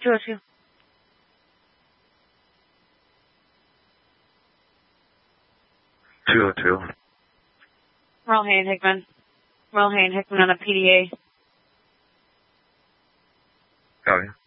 202. Royal Hay and Hickman. Royal Hay and Hickman on a PDA. Copy.